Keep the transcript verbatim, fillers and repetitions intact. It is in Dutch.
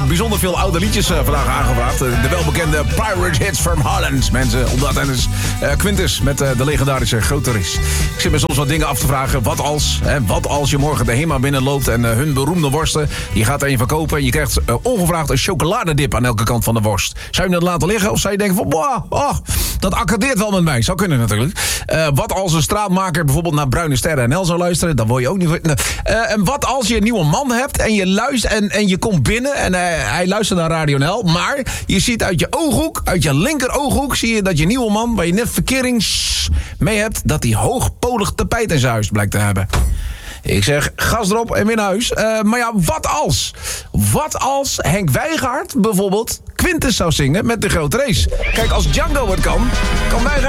bijzonder veel oude liedjes uh, vandaag aangevraagd. Uh, de welbekende Pirate Hits from Holland. Mensen, omdat tijdens uh, Quintus met uh, de legendarische grote race. Ik zit me soms wat dingen af te vragen. Wat als, hè, wat als je morgen de HEMA binnenloopt en uh, hun beroemde worsten, je gaat er een verkopen en je krijgt uh, ongevraagd een chocoladedip aan elke kant van de worst. Zou je dat laten liggen of zou je denken van, boah, oh, dat accordeert wel met mij. Zou kunnen natuurlijk. Uh, wat als een straatmaker bijvoorbeeld naar Bruine Sterren N L zou luisteren, dan word je ook niet... Uh, en wat als je een nieuwe man hebt en je luistert en, en je komt binnen en uh, hij luistert naar Radio N L, maar je ziet uit je ooghoek, uit je linker ooghoek, zie je dat je nieuwe man, waar je net verkering mee hebt, dat hij hoogpolig tapijt in zijn huis blijkt te hebben. Ik zeg, gas erop en weer naar huis. Uh, maar ja, wat als? Wat als Henk Wijngaard bijvoorbeeld Quintus zou zingen met de grote race? Kijk, als Django het kan, kan Wijngaard